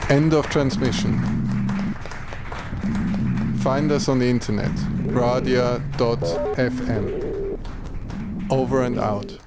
End of transmission. Find us on the internet, radia.fm. Over and out.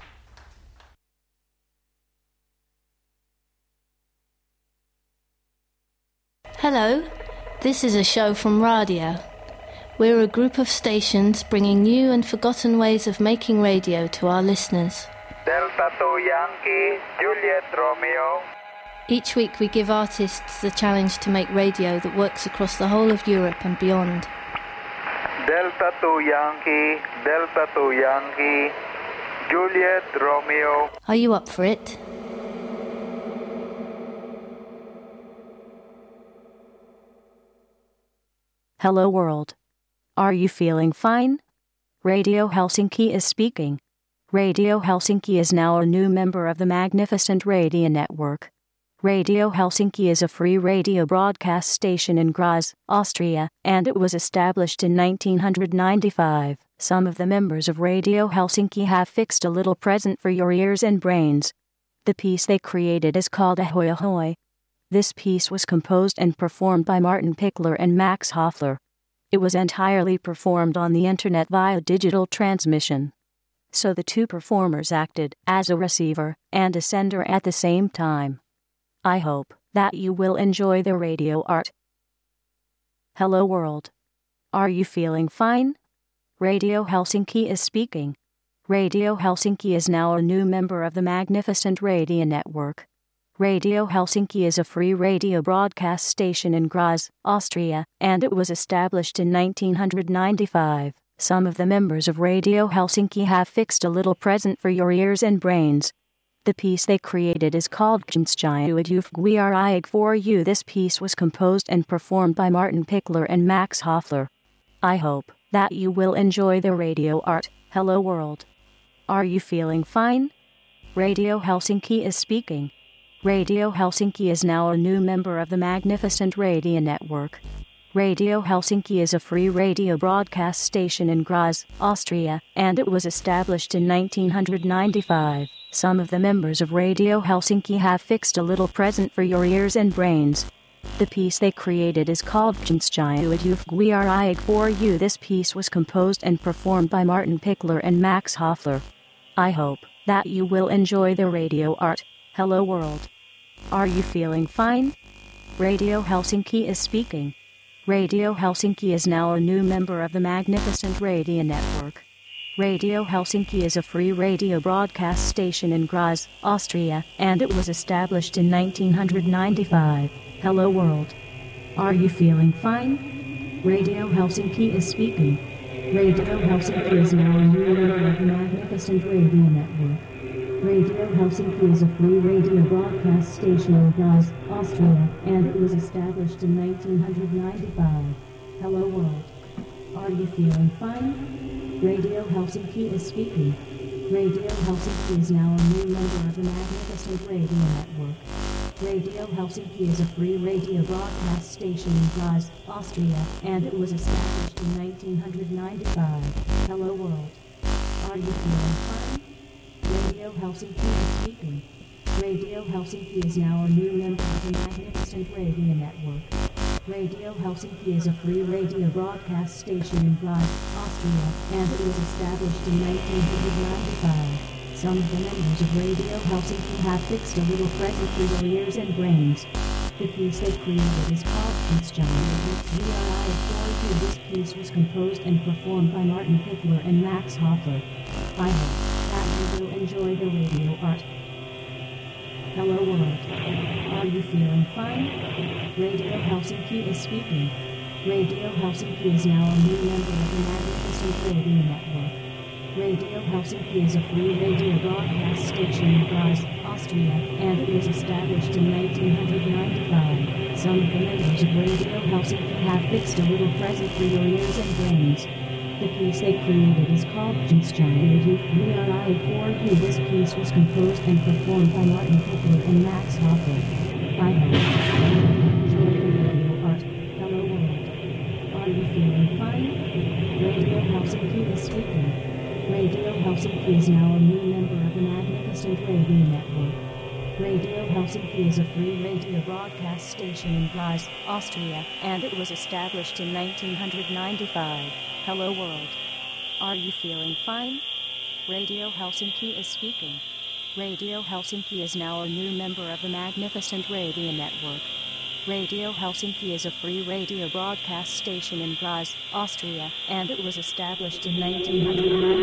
Hello, this is a show from Radia. We're a group of stations bringing new and forgotten ways of making radio to our listeners. Delta 2 Yankee, Juliet Romeo. Each week we give artists the challenge to make radio that works across the whole of Europe and beyond. Delta 2 Yankee, Delta 2 Yankee, Juliet Romeo. Are you up for it? Hello world. Are you feeling fine? Radio Helsinki is speaking. Radio Helsinki is now a new member of the magnificent Radio Network. Radio Helsinki is a free radio broadcast station in Graz, Austria, and it was established in 1995. Some of the members of Radio Helsinki have fixed a little present for your ears and brains. The piece they created is called Ahoy Ahoy. This piece was composed and performed by Martin Pickler and Max Hoffler. It was entirely performed on the internet via digital transmission. So the two performers acted as a receiver and a sender at the same time. I hope that you will enjoy the radio art. Hello world. Are you feeling fine? Radio Helsinki is speaking. Radio Helsinki is now a new member of the magnificent Radio Network. Radio Helsinki is a free radio broadcast station in Graz, Austria, and it was established in 1995. Some of the members of Radio Helsinki have fixed a little present for your ears and brains. The piece they created is called Gwiariig for you. This piece was composed and performed by Martin Pickler and Max Hoffler. I hope that you will enjoy the radio art. Hello world. Are you feeling fine? Radio Helsinki is speaking. Radio Helsinki is now a new member of the magnificent Radio Network. Radio Helsinki is a free radio broadcast station in Graz, Austria, and it was established in 1995. Some of the members of Radio Helsinki have fixed a little present for your ears and brains. The piece they created is called Gwiariig for you. This piece was composed and performed by Martin Pickler and Max Hoffler. I hope that you will enjoy the radio art. Hello world. Are you feeling fine? Radio Helsinki is speaking. Radio Helsinki is now a new member of the magnificent Radio Network. Radio Helsinki is a free radio broadcast station in Graz, Austria, and it was established in 1995. Hello world. Are you feeling fine? Radio Helsinki is speaking. Radio Helsinki is now a new member of the magnificent Radio Network. Radio Helsinki is a free radio broadcast station in Graz, Austria, and it was established in 1995. Hello world. Are you feeling fine? Radio Helsinki is speaking. Radio Helsinki is now a new member of the magnificent Radio Network. Radio Helsinki is a free radio broadcast station in Graz, Austria, and it was established in 1995. Hello world. Are you feeling fine? Radio Helsinki is speaking. Radio Helsinki is now a new member of the magnificent Radio Network. Radio Helsinki is a free radio broadcast station in Graz, Austria, and it was established in 1995. Some of the members of Radio Helsinki have fixed a little present for your ears and brains. The piece they created is called Gwiariig for you. This piece was composed and performed by Martin Pickler and Max Hoffler. I hope that you will enjoy the radio art. Hello world. Are you feeling fine? Radio Helsinki is speaking. Radio Helsinki is now a new member of the magnificent Radio Network. Radio Helsinki is a free radio broadcast station in Graz, Austria, and it was established in 1995. Some of the members of Radio Helsinki have fixed a little present for your ears and brains. The piece they created is called Gwiariig for you. This piece was composed and performed by Martin Pickler and Max Hoffler. I hope you enjoy the radio art. Hello world. Are you feeling fine? Radio Helsinki is speaking. Radio Helsinki is now a new member of the magnificent Radio Network. Radio Helsinki is a free radio broadcast station in Graz, Austria, and it was established in 1995. Hello world. Are you feeling fine? Radio Helsinki is speaking. Radio Helsinki is now a new member of the Magnificent Radio Network. Radio Helsinki is a free radio broadcast station in Graz, Austria, and it was established in 1990.